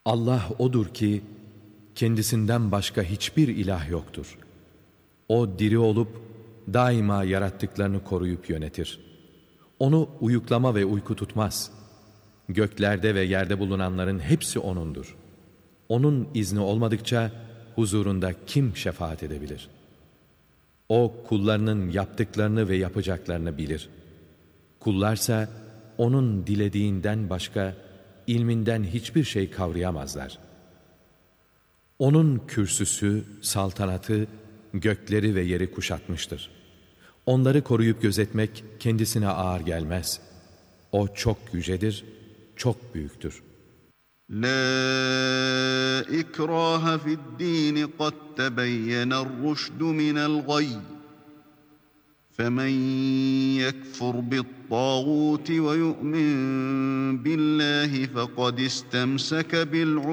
Allah odur ki, kendisinden başka hiçbir ilah yoktur. O diri olup, daima yarattıklarını koruyup yönetir. Onu uyuklama ve uyku tutmaz. Göklerde ve yerde bulunanların hepsi O'nundur. O'nun izni olmadıkça, huzurunda kim şefaat edebilir? O, kullarının yaptıklarını ve yapacaklarını bilir. Kullarsa, O'nun dilediğinden başka, ilminden hiçbir şey kavrayamazlar. O'nun kürsüsü, saltanatı, gökleri ve yeri kuşatmıştır. Onları koruyup gözetmek kendisine ağır gelmez. O çok yücedir, çok büyüktür. La ikraha fi'd-din kad tebeyyena'r ruşdu minel gayy. فَمَنْ يَكْفُرْ بِالطَّاغُوتِ وَيُؤْمِنْ بِاللّٰهِ فَقَدِ اسْتَمْسَكَ بِالْعُرْوَةِ